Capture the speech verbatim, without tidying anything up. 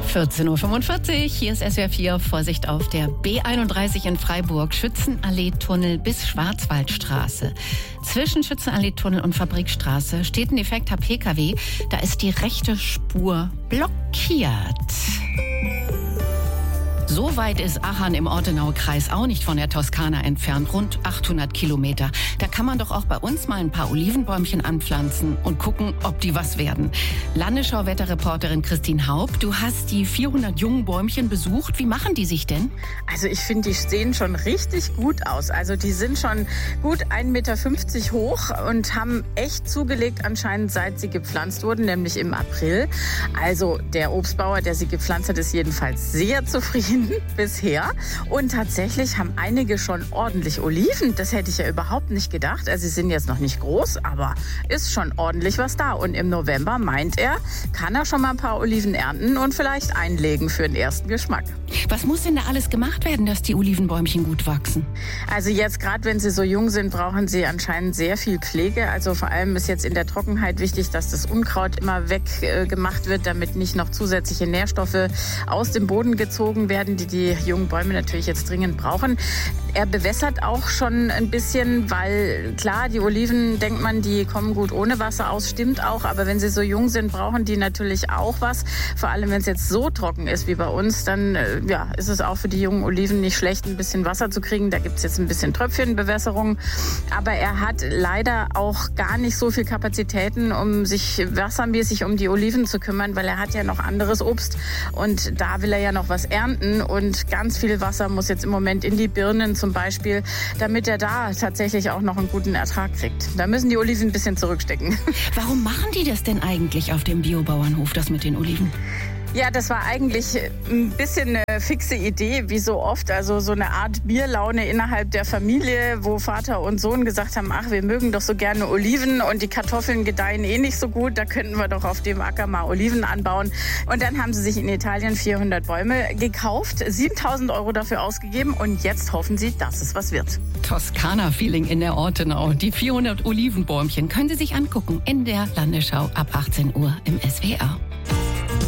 vierzehn Uhr fünfundvierzig, hier ist S W R vier. Vorsicht auf der B einunddreißig in Freiburg, Schützenallee-Tunnel bis Schwarzwaldstraße. Zwischen Schützenallee-Tunnel und Fabrikstraße steht ein defekter P K W. Da ist die rechte Spur blockiert. So weit ist Achern im Ortenau-Kreis auch nicht von der Toskana entfernt, rund achthundert Kilometer. Da kann man doch auch bei uns mal ein paar Olivenbäumchen anpflanzen und gucken, ob die was werden. Landesschau-Wetterreporterin Christine Haub, du hast die vierhundert jungen Bäumchen besucht. Wie machen die sich denn? Also ich finde, die sehen schon richtig gut aus. Also die sind schon gut ein Meter fünfzig hoch und haben echt zugelegt anscheinend, seit sie gepflanzt wurden, nämlich im April. Also der Obstbauer, der sie gepflanzt hat, ist jedenfalls sehr zufrieden bisher. Und tatsächlich haben einige schon ordentlich Oliven. Das hätte ich ja überhaupt nicht gedacht. Also sie sind jetzt noch nicht groß, aber ist schon ordentlich was da. Und im November, meint er, kann er schon mal ein paar Oliven ernten und vielleicht einlegen für den ersten Geschmack. Was muss denn da alles gemacht werden, dass die Olivenbäumchen gut wachsen? Also jetzt, gerade wenn sie so jung sind, brauchen sie anscheinend sehr viel Pflege. Also vor allem ist jetzt in der Trockenheit wichtig, dass das Unkraut immer weggemacht wird, damit nicht noch zusätzliche Nährstoffe aus dem Boden gezogen werden, die die jungen Bäume natürlich jetzt dringend brauchen. Er bewässert auch schon ein bisschen, weil klar, die Oliven, denkt man, die kommen gut ohne Wasser aus, stimmt auch. Aber wenn sie so jung sind, brauchen die natürlich auch was. Vor allem, wenn es jetzt so trocken ist wie bei uns, dann ja, ist es auch für die jungen Oliven nicht schlecht, ein bisschen Wasser zu kriegen. Da gibt es jetzt ein bisschen Tröpfchenbewässerung. Aber er hat leider auch gar nicht so viel Kapazitäten, um sich wassermäßig um die Oliven zu kümmern, weil er hat ja noch anderes Obst. Und da will er ja noch was ernten. Und ganz viel Wasser muss jetzt im Moment in die Birnen zum Beispiel, damit er da tatsächlich auch noch einen guten Ertrag kriegt. Da müssen die Oliven ein bisschen zurückstecken. Warum machen die das denn eigentlich auf dem Biobauernhof, das mit den Oliven? Ja, das war eigentlich ein bisschen eine fixe Idee, wie so oft. Also so eine Art Bierlaune innerhalb der Familie, wo Vater und Sohn gesagt haben, ach, wir mögen doch so gerne Oliven und die Kartoffeln gedeihen eh nicht so gut. Da könnten wir doch auf dem Acker mal Oliven anbauen. Und dann haben sie sich in Italien vierhundert Bäume gekauft, siebentausend Euro dafür ausgegeben und jetzt hoffen sie, dass es was wird. Toskana-Feeling in der Ortenau. Die vierhundert Olivenbäumchen können Sie sich angucken in der Landesschau ab achtzehn Uhr im S W R.